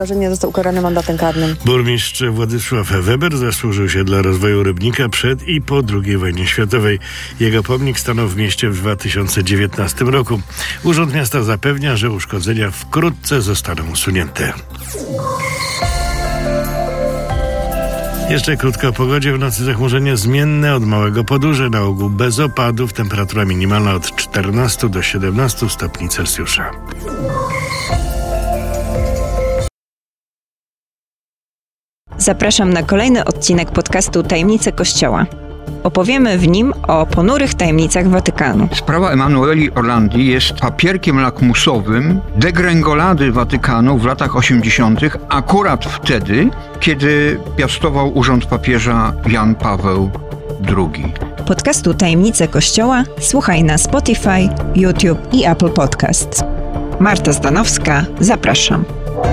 że nie został ukarany mandatem karnym. Burmistrz Władysław Weber zasłużył się dla rozwoju Rybnika przed i po II wojnie światowej. Jego pomnik stanął w mieście w 2019 roku. Urząd Miasta zapewnia, że uszkodzenia wkrótce zostaną usunięte. Jeszcze krótko o pogodzie. W nocy zachmurzenie zmienne od małego podurze, na ogół bez opadów. Temperatura minimalna od 14 do 17 stopni Celsjusza. Zapraszam na kolejny odcinek podcastu Tajemnice Kościoła. Opowiemy w nim o ponurych tajemnicach Watykanu. Sprawa Emanueli Orlandi jest papierkiem lakmusowym degrengolady Watykanu w latach 80., akurat wtedy, kiedy piastował urząd papieża Jan Paweł II. Podcastu Tajemnice Kościoła słuchaj na Spotify, YouTube i Apple Podcast. Marta Zdanowska, zapraszam.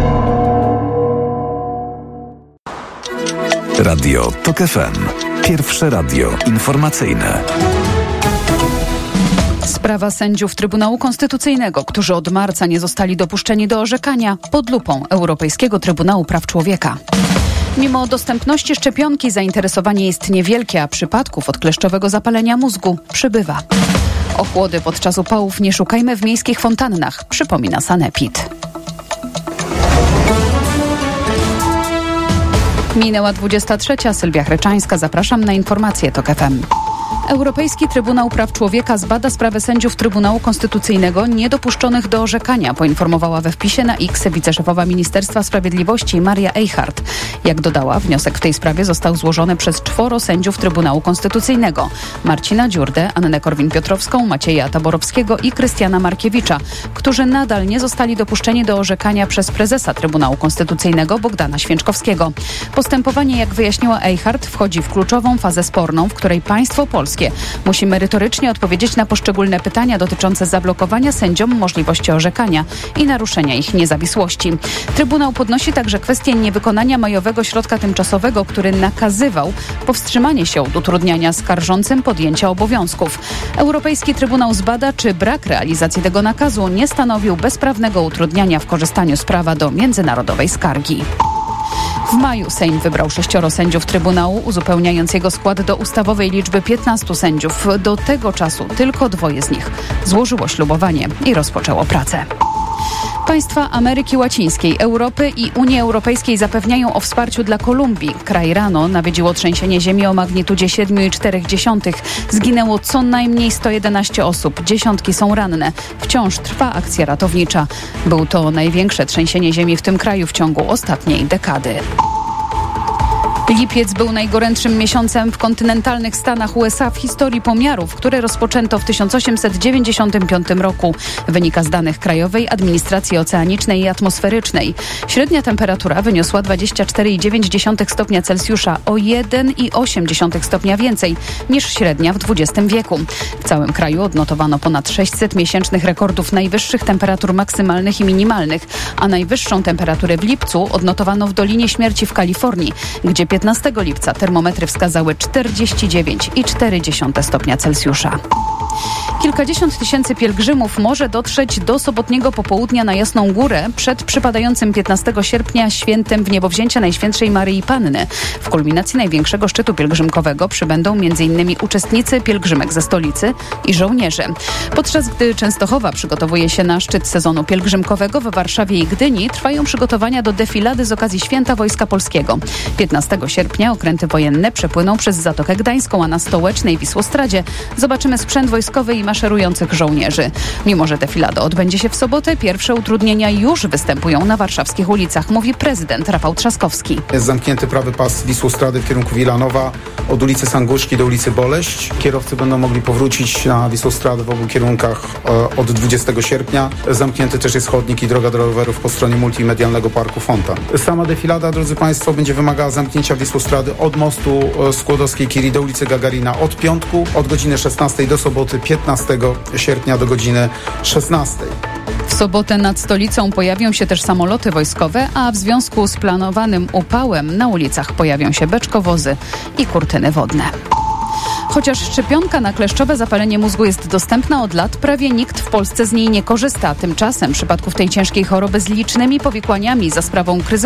Radio TOK FM. Pierwsze radio informacyjne. Sprawa sędziów Trybunału Konstytucyjnego, którzy od marca nie zostali dopuszczeni do orzekania, pod lupą Europejskiego Trybunału Praw Człowieka. Mimo dostępności szczepionki zainteresowanie jest niewielkie, a przypadków odkleszczowego zapalenia mózgu przybywa. Ochłody podczas upałów nie szukajmy w miejskich fontannach, przypomina Sanepid. Minęła 23. Sylwia Chreczańska. Zapraszam na informacje TOK FM. Europejski Trybunał Praw Człowieka zbada sprawę sędziów Trybunału Konstytucyjnego niedopuszczonych do orzekania, poinformowała we wpisie na X wiceszefowa Ministerstwa Sprawiedliwości Maria Eichhardt. Jak dodała, wniosek w tej sprawie został złożony przez 4 sędziów Trybunału Konstytucyjnego: Marcina Dziurdę, Annę Korwin-Piotrowską, Macieja Taborowskiego i Krystiana Markiewicza, którzy nadal nie zostali dopuszczeni do orzekania przez prezesa Trybunału Konstytucyjnego Bogdana Święczkowskiego. Postępowanie, jak wyjaśniła Eichhardt, wchodzi w kluczową fazę sporną, w której państwo polskie musi merytorycznie odpowiedzieć na poszczególne pytania dotyczące zablokowania sędziom możliwości orzekania i naruszenia ich niezawisłości. Trybunał podnosi także kwestię niewykonania majowego środka tymczasowego, który nakazywał powstrzymanie się od utrudniania skarżącym podjęcia obowiązków. Europejski Trybunał zbada, czy brak realizacji tego nakazu nie stanowił bezprawnego utrudniania w korzystaniu z prawa do międzynarodowej skargi. W maju Sejm wybrał 6 sędziów Trybunału, uzupełniając jego skład do ustawowej liczby 15 sędziów. Do tego czasu tylko 2 z nich złożyło ślubowanie i rozpoczęło pracę. Państwa Ameryki Łacińskiej, Europy i Unii Europejskiej zapewniają o wsparciu dla Kolumbii. Kraj rano nawiedziło trzęsienie ziemi o magnitudzie 7,4. Zginęło co najmniej 111 osób. Dziesiątki są ranne. Wciąż trwa akcja ratownicza. Był to największe trzęsienie ziemi w tym kraju w ciągu ostatniej dekady. Lipiec był najgorętszym miesiącem w kontynentalnych Stanach USA w historii pomiarów, które rozpoczęto w 1895 roku. Wynika z danych Krajowej Administracji Oceanicznej i Atmosferycznej. Średnia temperatura wyniosła 24,9 stopnia Celsjusza, o 1,8 stopnia więcej niż średnia w XX wieku. W całym kraju odnotowano ponad 600 miesięcznych rekordów najwyższych temperatur maksymalnych i minimalnych, a najwyższą temperaturę w lipcu odnotowano w Dolinie Śmierci w Kalifornii, gdzie 15 lipca termometry wskazały 49,4 stopnia Celsjusza. Kilkadziesiąt tysięcy pielgrzymów może dotrzeć do sobotniego popołudnia na Jasną Górę przed przypadającym 15 sierpnia świętem Wniebowzięcia Najświętszej Maryi Panny. W kulminacji największego szczytu pielgrzymkowego przybędą m.in. uczestnicy pielgrzymek ze stolicy i żołnierze. Podczas gdy Częstochowa przygotowuje się na szczyt sezonu pielgrzymkowego, w Warszawie i Gdyni trwają przygotowania do defilady z okazji Święta Wojska Polskiego. 15 sierpnia okręty wojenne przepłyną przez Zatokę Gdańską, a na Stołecznej Wisłostradzie zobaczymy sprzęt wojskowy i maszerujących żołnierzy. Mimo że defilada odbędzie się w sobotę, pierwsze utrudnienia już występują na warszawskich ulicach, mówi prezydent Rafał Trzaskowski. Jest zamknięty prawy pas Wisłostrady w kierunku Wilanowa od ulicy Sanguszki do ulicy Boleść. Kierowcy będą mogli powrócić na Wisłostradę w obu kierunkach od 20 sierpnia. Zamknięty też jest chodnik i droga do rowerów po stronie multimedialnego Parku Fontan. Sama defilada, drodzy Państwo, będzie wymagała zamknięcia Wisłostrady od mostu Skłodowskiej-Curie do ulicy Gagarina od piątku, od godziny 16 do soboty 15 sierpnia do godziny 16. W sobotę nad stolicą pojawią się też samoloty wojskowe, a w związku z planowanym upałem na ulicach pojawią się beczkowozy i kurtyny wodne. Chociaż szczepionka na kleszczowe zapalenie mózgu jest dostępna od lat, prawie nikt w Polsce z niej nie korzysta. Tymczasem przypadków tej ciężkiej choroby z licznymi powikłaniami za sprawą kryzysu